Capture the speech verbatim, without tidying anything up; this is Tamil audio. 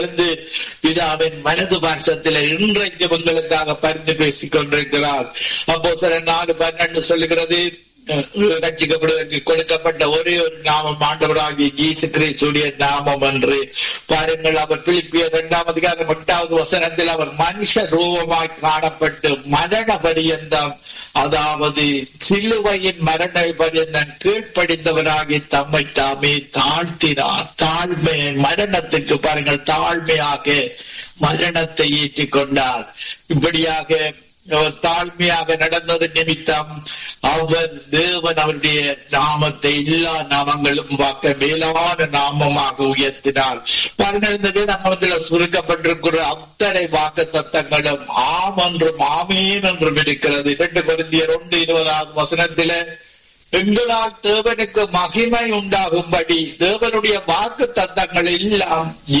பிதாவின் மனது பாசத்தில் இன்றைக்கு உங்களுக்காக பரிந்து பேசிக் கொண்டிருக்கிறார். அப்போ சில நாலு பன்னெண்டு சொல்லுகிறது, ரட்சிக்கப்படுவதற்கு கொடுக்கப்பட்ட ஒரே ஒரு நாமம் ஆண்டவராகிய இயேசு கிறிஸ்துவின் நாமம் என்று பாருங்கள். அவர் பிலிப்பியர் இரண்டாம் அதிகாரம் எட்டாவது வசனத்தில் அவர் மனுஷ ரூபமாய் காணப்பட்டு மரண பரியந்தம், அதாவது சிலுவையின் மரண பரியந்தம் கீழ்ப்படிந்தவராகி தம்மை தாமே தாழ்த்தினார். தாழ்மை மரணத்துக்கு பாருங்கள், தாழ்மையாக மரணத்தை ஏற்றிக் கொண்டார். இப்படியாக தாழ்மையாக நடந்தது நிமித்தம் அவர் தேவன் அவருடைய நாமத்தை எல்லா நாமங்களும் வாக்க மேலான நாமமாக உயர்த்தினார். பாருங்கள், நாமத்தில் சுருக்கப்பட்டிருக்கிற அத்தனை வாக்கு தத்தங்களும் ஆம் என்றும் ஆமேன் என்றும் இருக்கிறது. இரண்டு கொரிந்தியர் ஒன்று இருபதாவது வசனத்தில எங்களால் தேவனுக்கு மகிமை உண்டாகும்படி தேவனுடைய வாக்கு தத்தங்கள் எல்லாம்